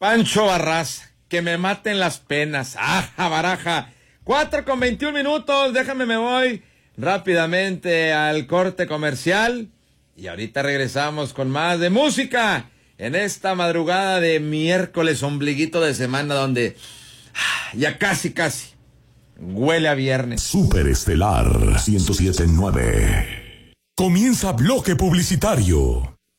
Pancho Barraza, que me maten las penas. ¡Aja, baraja! 4:21, déjame me voy rápidamente al corte comercial. Y ahorita regresamos con más de música en esta madrugada de miércoles, ombliguito de semana, donde ya casi huele a viernes. Superestelar 107.9. Comienza bloque publicitario.